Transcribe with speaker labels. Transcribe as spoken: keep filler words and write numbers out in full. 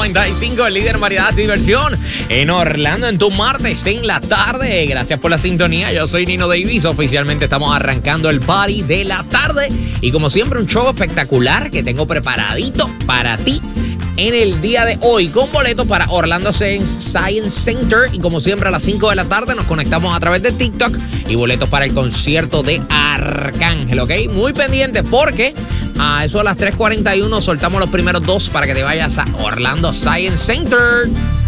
Speaker 1: noventa y cinco, el líder en variedad de diversión en Orlando en tu martes en la tarde. Gracias por la sintonía. Yo soy Nino Davis. Oficialmente estamos arrancando el party de la tarde. Y como siempre, un show espectacular que tengo preparadito para ti en el día de hoy, con boletos para Orlando Science Center. Y como siempre, a las cinco de la tarde nos conectamos a través de TikTok y boletos para el concierto de Arcángel, ¿ok? Muy pendiente porque a eso a las tres cuarenta y uno soltamos los primeros dos para que te vayas a Orlando Science Center.